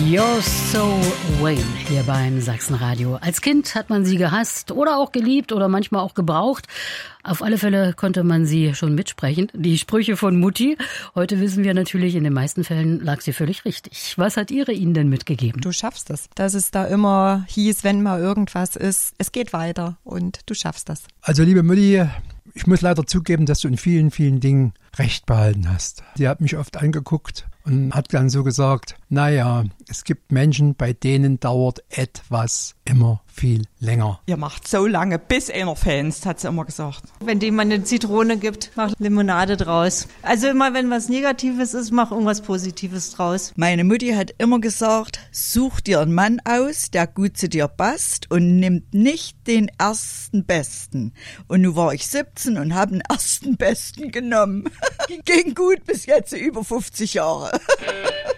You're so Wayne hier beim Sachsenradio. Als Kind hat man sie gehasst oder auch geliebt oder manchmal auch gebraucht. Auf alle Fälle konnte man sie schon mitsprechen. Die Sprüche von Mutti. Heute wissen wir natürlich, in den meisten Fällen lag sie völlig richtig. Was hat ihre Ihnen denn mitgegeben? Du schaffst es. Dass es da immer hieß, wenn mal irgendwas ist, es geht weiter und du schaffst das. Also liebe Mutti, ich muss leider zugeben, dass du in vielen, vielen Dingen Recht behalten hast. Die hat mich oft angeguckt und hat dann so gesagt, naja, es gibt Menschen, bei denen dauert etwas immer viel länger. Ihr macht so lange, bis einer fänzt, hat sie immer gesagt. Wenn dem man eine Zitrone gibt, mach Limonade draus. Also immer, wenn was Negatives ist, mach irgendwas Positives draus. Meine Mutti hat immer gesagt, such dir einen Mann aus, der gut zu dir passt und nimmt nicht den ersten Besten. Und nun war ich 17 und habe den ersten Besten genommen. Ging gut bis jetzt, über 50 Jahre.